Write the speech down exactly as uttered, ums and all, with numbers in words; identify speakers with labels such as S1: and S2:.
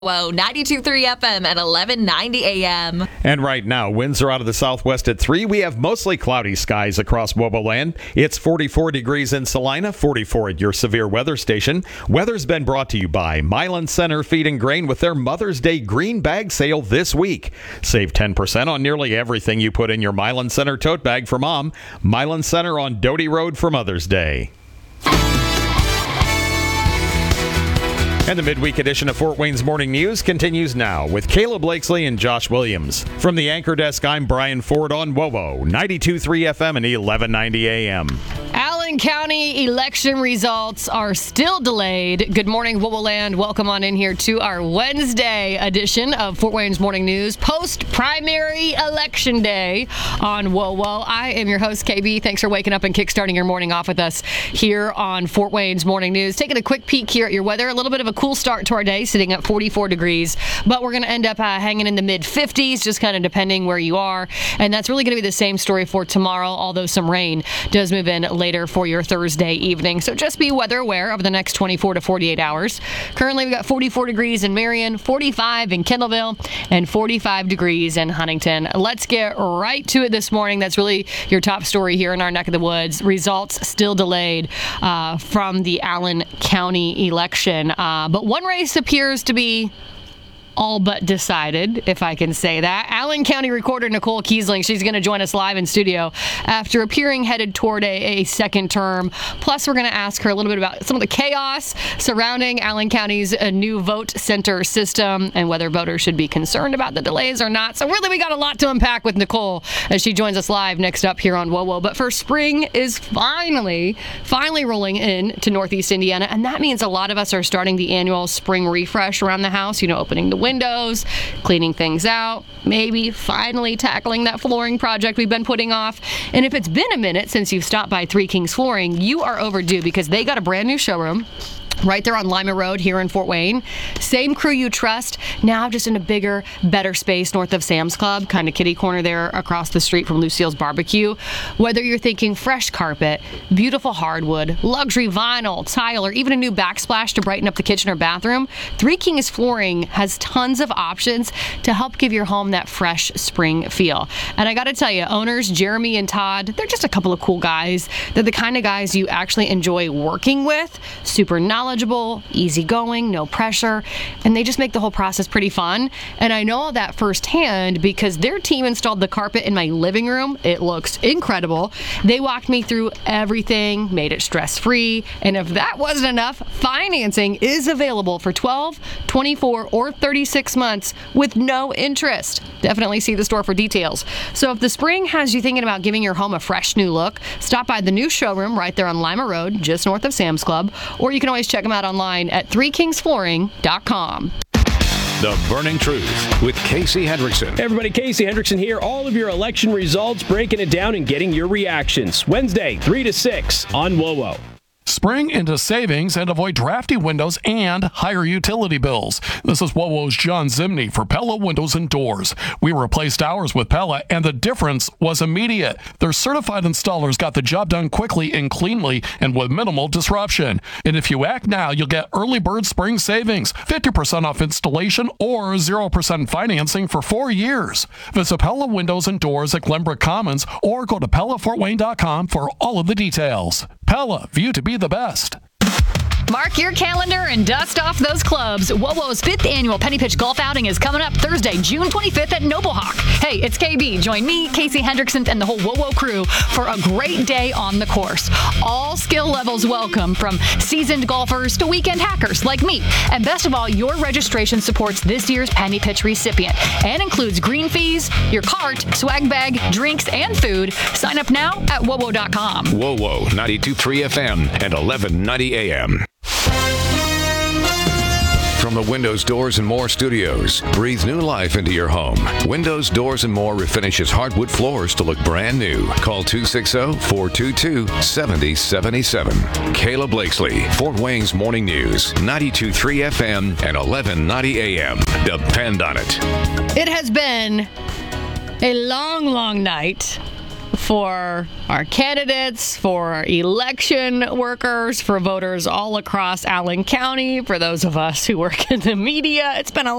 S1: Whoa, ninety-two point three F M at eleven ninety A M.
S2: And right now, winds are out of the southwest at three. We have mostly cloudy skies across Woboland. It's forty-four degrees in Salina, forty-four at your severe weather station. Weather's been brought to you by Milan Center Feed and Grain with their Mother's Day green bag sale this week. Save ten percent on nearly everything you put in your Milan Center tote bag for mom. Milan Center on Doty Road for Mother's Day. And the midweek edition of Fort Wayne's Morning News continues now with Kayla Blakesley and Josh Williams. From the anchor desk, I'm Brian Ford on WOWO, ninety-two point three F M and eleven ninety A M.
S3: Allen County election results are still delayed. Good morning, WOWOland. Welcome on in here to our Wednesday edition of Fort Wayne's Morning News, post-primary election day on WOWO. I am your host, K B. Thanks for waking up and kickstarting your morning off with us here on Fort Wayne's Morning News. Taking a quick peek here at your weather. A little bit of a cool start to our day, sitting at forty-four degrees, but we're going to end up uh, hanging in the mid fifties, just kind of depending where you are. And that's really going to be the same story for tomorrow, although some rain does move in later for your Thursday evening. So just be weather aware over the next twenty-four to forty-eight hours. Currently, we've got forty-four degrees in Marion, forty-five in Kendallville, and forty-five degrees in Huntington. Let's get right to it this morning. That's really your top story here in our neck of the woods. Results still delayed uh, from the Allen County election. Uh, but one race appears to be all but decided, if I can say that. Allen County Recorder Nicole Kiesling, she's going to join us live in studio after appearing headed toward a, a second term. Plus, we're going to ask her a little bit about some of the chaos surrounding Allen County's uh, new vote center system and whether voters should be concerned about the delays or not. So really, we got a lot to unpack with Nicole as she joins us live next up here on WOWO. But first, spring is finally, finally rolling in to Northeast Indiana, and that means a lot of us are starting the annual spring refresh around the house, you know, opening the windows, cleaning things out, maybe finally tackling that flooring project we've been putting off. And if it's been a minute since you've stopped by Three Kings Flooring, you are overdue because they got a brand new showroom right there on Lima Road here in Fort Wayne. Same crew you trust, now just in a bigger, better space north of Sam's Club, kind of kitty corner there across the street from Lucille's Barbecue. Whether you're thinking fresh carpet, beautiful hardwood, luxury vinyl, tile, or even a new backsplash to brighten up the kitchen or bathroom, Three Kings Flooring has tons of options to help give your home that fresh spring feel. And I gotta tell you, owners Jeremy and Todd, they're just a couple of cool guys. They're the kind of guys you actually enjoy working with, super knowledgeable, easygoing, no pressure, and they just make the whole process pretty fun. And I know all that firsthand because their team installed the carpet in my living room. It looks incredible. They walked me through everything, made it stress-free, and if that wasn't enough, financing is available for twelve, twenty-four, or thirty-six months with no interest. Definitely see the store for details. So if the spring has you thinking about giving your home a fresh new look, stop by the new showroom right there on Lima Road, just north of Sam's Club, or you can always check them out online at three kings flooring dot com.
S4: The Burning Truth with Casey Hendrickson.
S5: Hey everybody, Casey Hendrickson here. All of your election results, breaking it down and getting your reactions. Wednesday, three to six on WOWO.
S6: Spring into savings and avoid drafty windows and higher utility bills. This is WOWO's John Zimney for Pella Windows and Doors. We replaced ours with Pella, and the difference was immediate. Their certified installers got the job done quickly and cleanly and with minimal disruption. And if you act now, you'll get early bird spring savings, fifty percent off installation or zero percent financing for four years. Visit Pella Windows and Doors at Glenbrook Commons or go to Pella Fort Wayne dot com for all of the details. Pella, view to be the best.
S7: Mark your calendar and dust off those clubs. WOWO's fifth annual Penny Pitch Golf Outing is coming up Thursday, June twenty-fifth at Noble Hawk. Hey, it's K B. Join me, Casey Hendrickson, and the whole WOWO crew for a great day on the course. All skill levels welcome, from seasoned golfers to weekend hackers like me. And best of all, your registration supports this year's Penny Pitch recipient and includes green fees, your cart, swag bag, drinks, and food. Sign up now at WOWO dot com.
S4: WOWO, ninety-two point three F M and eleven ninety A M. From the Windows, Doors, and More studios, breathe new life into your home. Windows, Doors, and More refinishes hardwood floors to look brand new. Call two six zero, four two two, seven zero seven seven. Kayla Blakesley, Fort Wayne's Morning News, ninety-two point three F M and eleven ninety A M. Depend on it.
S3: It has been a long, long night for our candidates, for our election workers, for voters all across Allen County, for those of us who work in the media. It's been a